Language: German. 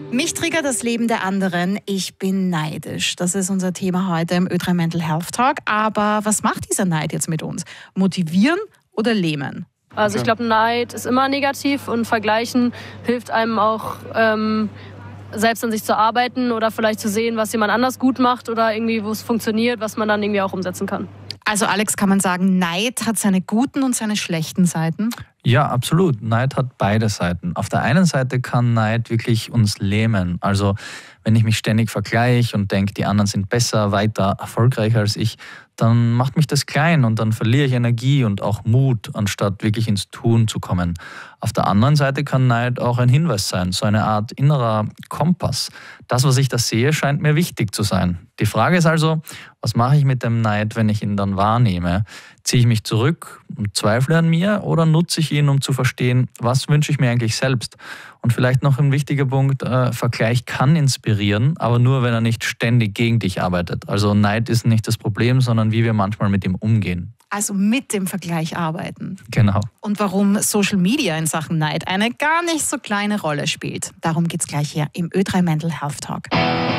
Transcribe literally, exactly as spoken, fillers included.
Mich triggert das Leben der anderen. Ich bin neidisch. Das ist unser Thema heute im Ö drei Mental Health Talk. Aber was macht dieser Neid jetzt mit uns? Motivieren oder lähmen? Also ich glaube, Neid ist immer negativ und Vergleichen hilft einem auch, ähm, selbst an sich zu arbeiten oder vielleicht zu sehen, was jemand anders gut macht oder irgendwie, wo es funktioniert, was man dann irgendwie auch umsetzen kann. Also Alex, kann man sagen, Neid hat seine guten und seine schlechten Seiten? Ja, absolut. Neid hat beide Seiten. Auf der einen Seite kann Neid wirklich uns lähmen. Also wenn ich mich ständig vergleiche und denke, die anderen sind besser, weiter, erfolgreicher als ich, dann macht mich das klein und dann verliere ich Energie und auch Mut, anstatt wirklich ins Tun zu kommen. Auf der anderen Seite kann Neid auch ein Hinweis sein, so eine Art innerer Kompass. Das, was ich da sehe, scheint mir wichtig zu sein. Die Frage ist also, was mache ich mit dem Neid, wenn ich ihn dann wahrnehme? Ziehe ich mich zurück und zweifle an mir oder nutze ich ihn, um zu verstehen, was wünsche ich mir eigentlich selbst? Und vielleicht noch ein wichtiger Punkt, äh, Vergleich kann inspirieren, aber nur, wenn er nicht ständig gegen dich arbeitet. Also Neid ist nicht das Problem, sondern wie wir manchmal mit ihm umgehen. Also mit dem Vergleich arbeiten. Genau. Und warum Social Media in Sachen Neid eine gar nicht so kleine Rolle spielt. Darum geht's gleich hier im Ö drei Mental Health Talk.